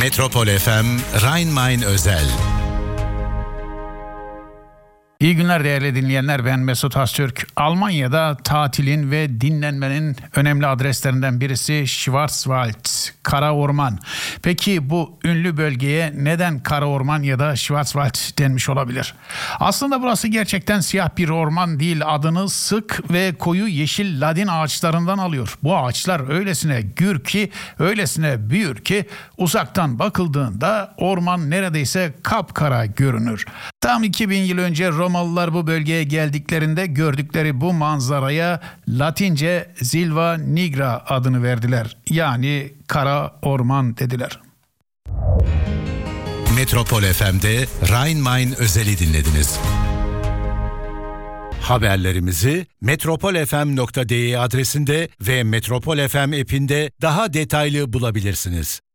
Metropol FM Rhein-Main özel. İyi günler değerli dinleyenler, ben Mesut Öztürk. Almanya'da tatilin ve dinlenmenin önemli adreslerinden birisi Schwarzwald, Kara Orman. Peki bu ünlü bölgeye neden Kara Orman ya da Schwarzwald denmiş olabilir? Aslında burası gerçekten siyah bir orman değil, adını sık ve koyu yeşil ladin ağaçlarından alıyor. Bu ağaçlar öylesine gür ki, öylesine büyür ki uzaktan bakıldığında orman neredeyse kapkara görünür. Tam 2000 yıl önce Romalılar bu bölgeye geldiklerinde gördükleri bu manzaraya Latince Silva Nigra adını verdiler. Yani kara orman dediler. Metropol FM'de Rhein-Main özeli dinlediniz. Haberlerimizi metropolfm.de adresinde ve Metropol FM app'inde daha detaylı bulabilirsiniz.